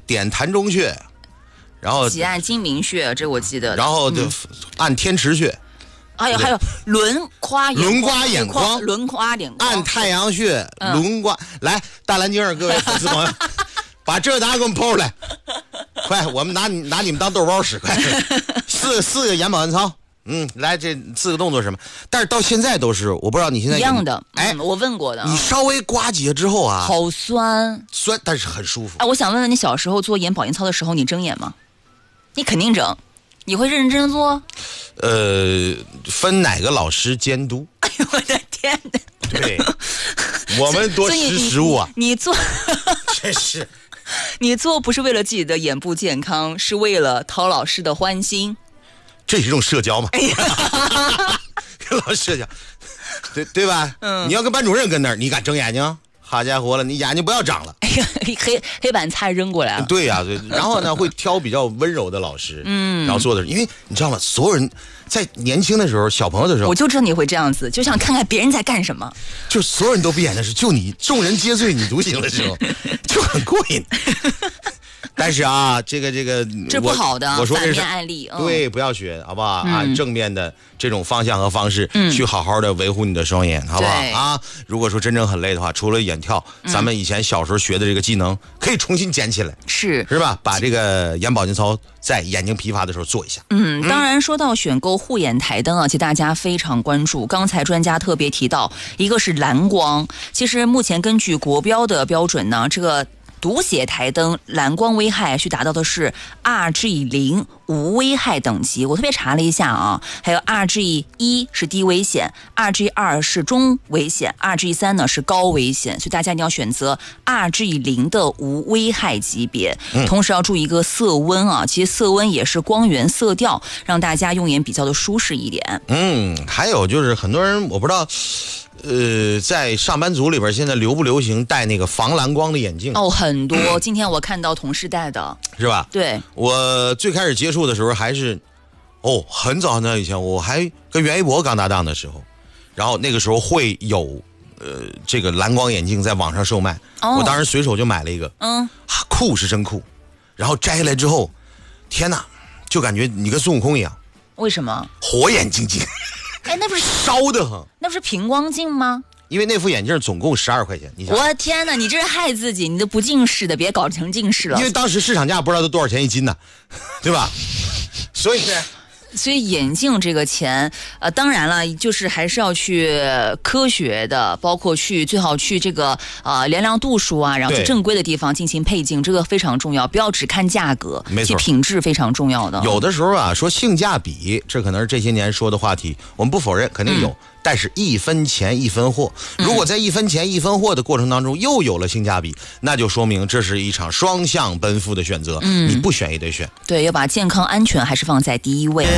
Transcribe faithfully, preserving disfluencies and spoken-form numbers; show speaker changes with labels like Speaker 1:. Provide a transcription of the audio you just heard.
Speaker 1: 点膻中穴，然后
Speaker 2: 挤按睛明穴，这我记得。
Speaker 1: 然后就按天池穴。
Speaker 2: 还有还有轮夸眼
Speaker 1: 轮刮眼眶，
Speaker 2: 轮夸眼眶，
Speaker 1: 按太阳穴，轮刮。来，大蓝鲸各位粉丝朋友，把这答案给我们抛出来，快，我们拿你拿你们当豆包使，快，四四个眼保健操。嗯，来这四个动作是什么？但是到现在都是，我不知道你现在
Speaker 2: 一样的。
Speaker 1: 哎、
Speaker 2: 嗯，我问过的。
Speaker 1: 你稍微刮几下之后啊，
Speaker 2: 好酸，
Speaker 1: 酸，但是很舒服。
Speaker 2: 哎，我想问问你，小时候做眼保健操的时候，你睁眼吗？你肯定睁，你会认真做？
Speaker 1: 呃，分哪个老师监督？
Speaker 2: 哎呦我的天哪！
Speaker 1: 对，我们多吃食物啊。
Speaker 2: 你, 你做，
Speaker 1: 真是，
Speaker 2: 你做不是为了自己的眼部健康，是为了讨老师的欢心。
Speaker 1: 这是一种社交嘛？哎呀，跟老师社交，对对吧？嗯，你要跟班主任跟那儿，你敢睁眼睛？好家伙了，你眼睛不要长了。
Speaker 2: 哎呀，黑黑板菜扔过来了。
Speaker 1: 对呀、啊，对。然后呢，会挑比较温柔的老师，嗯，然后做的，因为你知道吗？所有人在年轻的时候，小朋友的时候，
Speaker 2: 我就知道你会这样子，就想看看别人在干什么。
Speaker 1: 就所有人都闭眼的时候，就你众人皆醉你独醒的时候，就很过瘾。但是啊，这个这个
Speaker 2: 这不好的，
Speaker 1: 我说这是
Speaker 2: 反面案例，
Speaker 1: 嗯、对，不要学，好不好？
Speaker 2: 嗯、
Speaker 1: 按正面的这种方向和方式、嗯、去好好的维护你的双眼，好不好啊？如果说真正很累的话，除了眼跳，嗯、咱们以前小时候学的这个技能可以重新捡起来，
Speaker 2: 是
Speaker 1: 是吧？把这个眼保健操在眼睛疲乏的时候做一下。
Speaker 2: 嗯，当然说到选购护眼台灯啊，其实大家非常关注。刚才专家特别提到，一个是蓝光，其实目前根据国标的标准呢，这个读写台灯蓝光危害需达到的是 R G 零 无危害等级，我特别查了一下啊，还有 R G 一 是低危险， R G 二 是中危险， R G 三 呢是高危险，所以大家一定要选择 R G 零 的无危害级别。嗯、同时要注意一个色温啊，其实色温也是光源色调，让大家用眼比较的舒适一点。
Speaker 1: 嗯，还有就是很多人我不知道。呃，在上班族里边，现在流不流行戴那个防蓝光的眼镜？
Speaker 2: 哦，很多。嗯、今天我看到同事戴的，
Speaker 1: 是吧？
Speaker 2: 对。
Speaker 1: 我最开始接触的时候还是，哦，很早很早以前，我还跟袁一博刚搭档的时候，然后那个时候会有呃这个蓝光眼镜在网上售卖，哦、我当时随手就买了一个，嗯，啊，酷是真酷。然后摘下来之后，天哪，就感觉你跟孙悟空一样。
Speaker 2: 为什么？
Speaker 1: 火眼金睛。
Speaker 2: 哎，那不是
Speaker 1: 烧得很，
Speaker 2: 那不是平光镜吗？
Speaker 1: 因为那副眼镜总共十二块钱，你想，
Speaker 2: 我天哪，你这是害自己，你都不近视的，别搞成近视了。
Speaker 1: 因为当时市场价不知道都多少钱一斤呢，对吧？所以呢。
Speaker 2: 所以眼镜这个钱，呃，当然了，就是还是要去科学的，包括去最好去这个呃量量度数啊，然后去正规的地方进行配镜，这个非常重要，不要只看价格，
Speaker 1: 没错，
Speaker 2: 其品质非常重要的。
Speaker 1: 有的时候啊，说性价比，这可能是这些年说的话题，我们不否认，肯定有。嗯，但是一分钱一分货，如果在一分钱一分货的过程当中又有了性价比，那就说明这是一场双向奔赴的选择，嗯，你不选也得选。
Speaker 2: 对，要把健康安全还是放在第一位。